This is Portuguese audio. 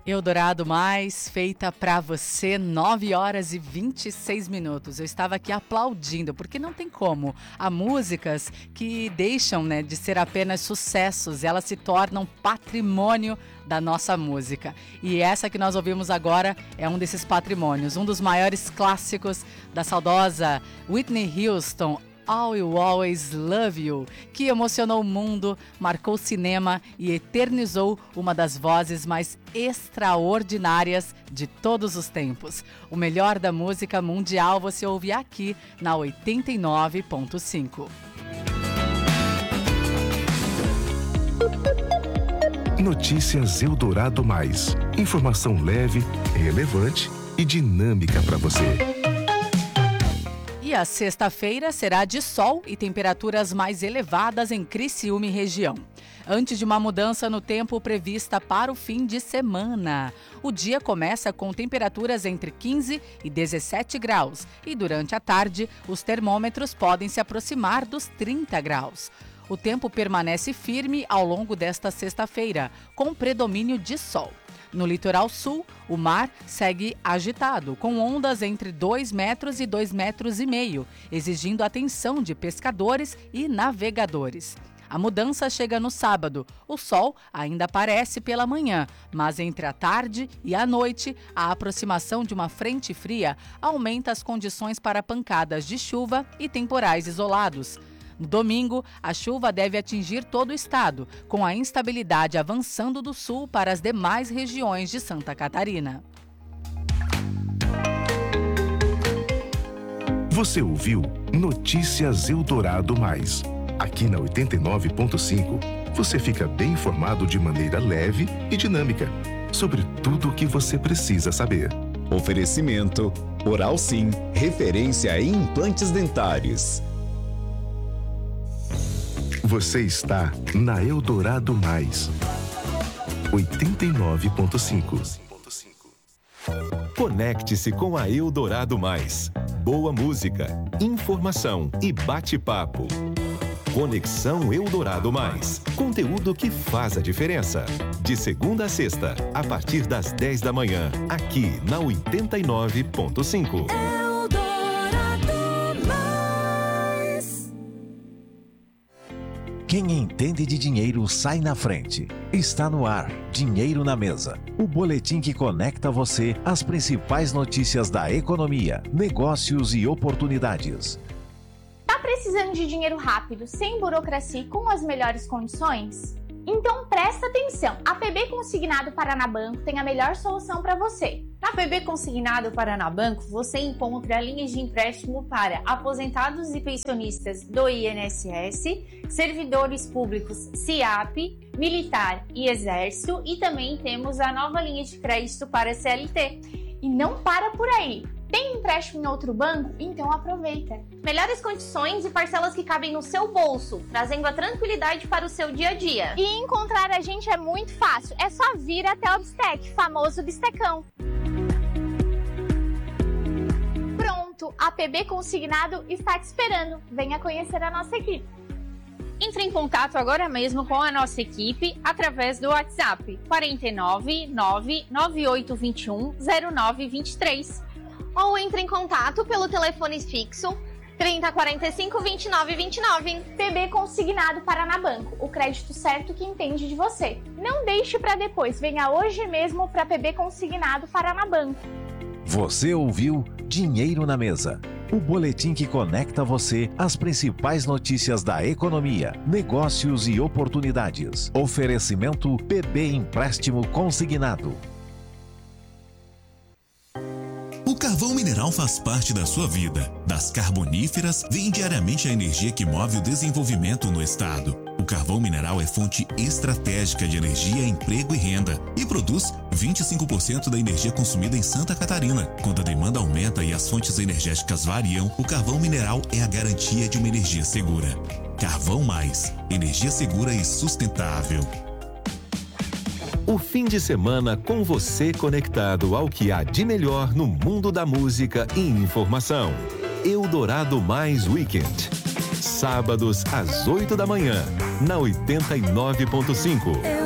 Eldorado Mais, feita pra você, 9 horas e 26 minutos. Eu estava aqui aplaudindo, porque não tem como. Há músicas que deixam, de ser apenas sucessos, elas se tornam patrimônio da nossa música. E essa que nós ouvimos agora é um desses patrimônios, um dos maiores clássicos da saudosa Whitney Houston, I Will Always Love You, que emocionou o mundo, marcou o cinema e eternizou uma das vozes mais extraordinárias de todos os tempos. O melhor da música mundial você ouve aqui na 89.5. Notícias Eldorado Mais. Informação leve, relevante e dinâmica para você. E a sexta-feira será de sol e temperaturas mais elevadas em Criciúma e região. Antes de uma mudança no tempo prevista para o fim de semana. O dia começa com temperaturas entre 15 e 17 graus e durante a tarde os termômetros podem se aproximar dos 30 graus. O tempo permanece firme ao longo desta sexta-feira, com predomínio de sol. No litoral sul, o mar segue agitado, com ondas entre 2 metros e 2,5 metros, exigindo atenção de pescadores e navegadores. A mudança chega no sábado. O sol ainda aparece pela manhã, mas entre a tarde e a noite, a aproximação de uma frente fria aumenta as condições para pancadas de chuva e temporais isolados. No domingo, a chuva deve atingir todo o estado, com a instabilidade avançando do sul para as demais regiões de Santa Catarina. Você ouviu Notícias Eldorado Mais. Aqui na 89.5, você fica bem informado de maneira leve e dinâmica sobre tudo o que você precisa saber. Oferecimento Oral Sim, referência em implantes dentários. Você está na Eldorado Mais, 89.5. Conecte-se com a Eldorado Mais. Boa música, informação e bate-papo. Conexão Eldorado Mais. Conteúdo que faz a diferença. De segunda a sexta, a partir das 10 da manhã, aqui na 89.5. Quem entende de dinheiro sai na frente. Está no ar, Dinheiro na Mesa. O boletim que conecta você às principais notícias da economia, negócios e oportunidades. Tá precisando de dinheiro rápido, sem burocracia e com as melhores condições? Então presta atenção, a PB Consignado Paranabanco tem a melhor solução para você. Na PB Consignado Paranabanco, você encontra linhas de empréstimo para aposentados e pensionistas do INSS, servidores públicos SIAP, militar e exército, e também temos a nova linha de crédito para CLT. E não para por aí. Tem empréstimo em outro banco? Então aproveita. Melhores condições e parcelas que cabem no seu bolso, trazendo a tranquilidade para o seu dia a dia. E encontrar a gente é muito fácil, é só vir até o Bistec, famoso Bistecão. Pronto, a PB Consignado está te esperando. Venha conhecer a nossa equipe. Entre em contato agora mesmo com a nossa equipe através do WhatsApp 49 99821 0923. Ou entre em contato pelo telefone fixo 3045 2929. PB Consignado Paranabanco, o crédito certo que entende de você. Não deixe para depois, venha hoje mesmo para PB Consignado Paranabanco. Você ouviu Dinheiro na Mesa, o boletim que conecta você às principais notícias da economia, negócios e oportunidades. Oferecimento PB Empréstimo Consignado. O carvão mineral faz parte da sua vida. Das carboníferas vem diariamente a energia que move o desenvolvimento no estado. O carvão mineral é fonte estratégica de energia, emprego e renda e produz 25% da energia consumida em Santa Catarina. Quando a demanda aumenta e as fontes energéticas variam, o carvão mineral é a garantia de uma energia segura. Carvão Mais, energia segura e sustentável. O fim de semana com você conectado ao que há de melhor no mundo da música e informação. Eldorado Mais Weekend. Sábados às 8 da manhã, na 89.5.